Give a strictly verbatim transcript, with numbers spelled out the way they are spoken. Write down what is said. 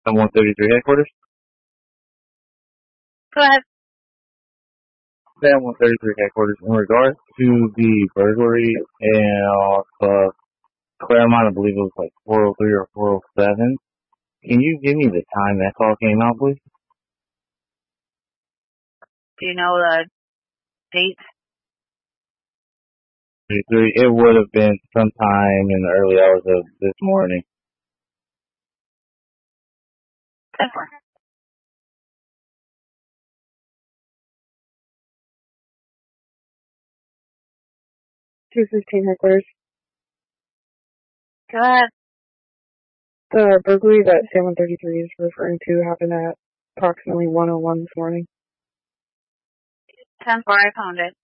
Sam one thirty-three headquarters? Go ahead. Sam one thirty-three headquarters. In regards to the burglary and off uh, Claremont, I believe it was like four oh three or four oh seven. Can you give me the time that call came out, please? Do you know the date? It would have been sometime in the early hours of this morning. That's fine. two fifteen headquarters. Go ahead. The burglary that Sam one thirty-three is referring to happened at approximately one oh one this morning. ten four, I found it.